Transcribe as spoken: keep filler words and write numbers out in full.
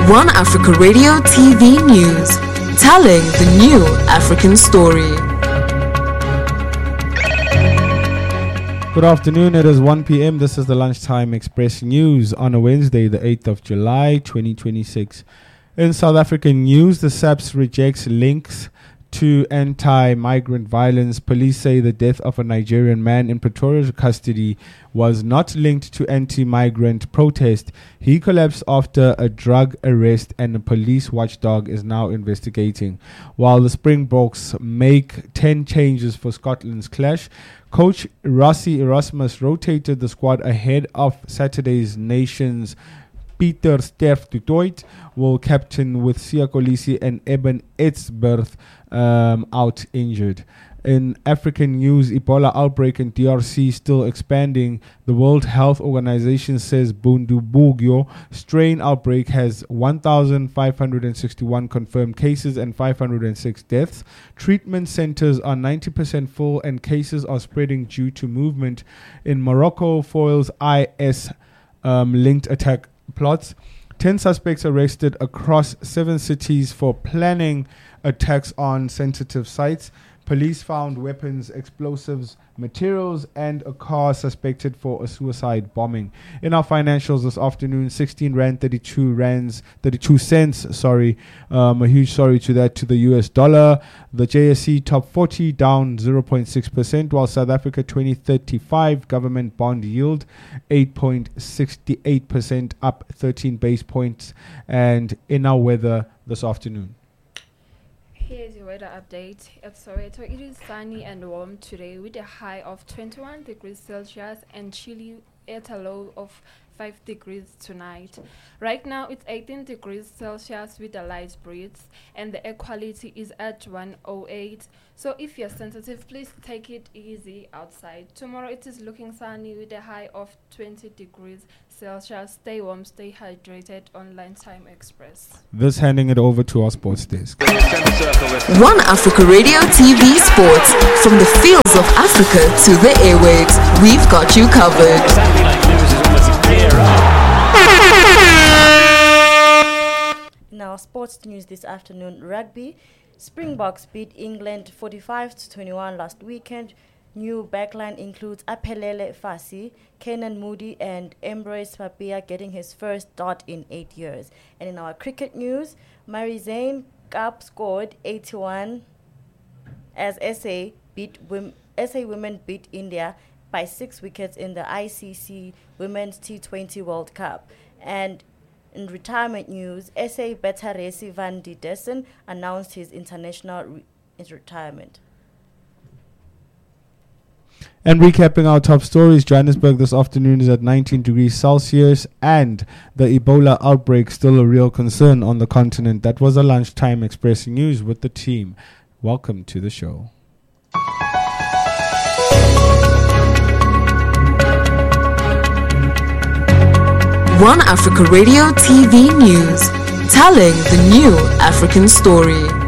One Africa Radio T V News, telling the new African story. Good afternoon, it is one p.m. This is the Lunchtime Express News on a Wednesday, the eighth of July, twenty twenty-six. In South African news, the S A P S rejects links to anti-migrant violence. Police say the death of a Nigerian man in Pretoria custody was not linked to anti-migrant protest. He collapsed after a drug arrest and a police watchdog is now investigating. While the Springboks make ten changes for Scotland's clash, coach Rassie Erasmus rotated the squad ahead of Saturday's Nations. Peter Sterf du Toit will captain with Siya Kolisi and Eben Etzberth um, out injured. In African news, Ebola outbreak in D R C still expanding. The World Health Organization says Bundibugyo strain outbreak has one thousand five hundred sixty-one confirmed cases and five hundred six deaths. Treatment centers are ninety percent full and cases are spreading due to movement. In Morocco, foils I S um, linked attack plots. Ten suspects arrested across seven cities for planning attacks on sensitive sites. Police found weapons, explosives, materials, and a car suspected for a suicide bombing. In our financials this afternoon, sixteen rand thirty-two rands thirty-two cents. Sorry, um, a huge sorry to that to the U S dollar. The J S E top forty down zero point six percent, while South Africa twenty thirty-five government bond yield eight point six eight percent, up thirteen base points. And in our weather this afternoon. Here's your weather update. At Soweto, it is sunny and warm today with a high of twenty-one degrees Celsius and chilly at a low of five degrees tonight. Right now, it's eighteen degrees Celsius with a light breeze and the air quality is at one oh eight. So if you're sensitive, please take it easy outside. Tomorrow, it is looking sunny with a high of twenty degrees Celsius. Stay warm, stay hydrated on Lunchtime Express. This handing it over to our sports desk. One Africa Radio T V Sports. From the fields of Africa to the airwaves, we've got you covered. In our sports news this afternoon, rugby, Springboks beat England forty-five to twenty-one last weekend. New backline includes Aphelele Fasi, Kenan Moody, and Embrace Papia getting his first start in eight years. And in our cricket news, Marizane Kaap scored eighty-one as S A beat wim- S A women beat India by six wickets in the I C C Women's T twenty World Cup. And in retirement news, S A Betaresi van die Dessen announced his international re- his retirement. And recapping our top stories, Johannesburg this afternoon is at nineteen degrees Celsius and the Ebola outbreak still a real concern on the continent. That was a Lunchtime Express News with the team. Welcome to the show. One Africa Radio T V News, telling the new African story.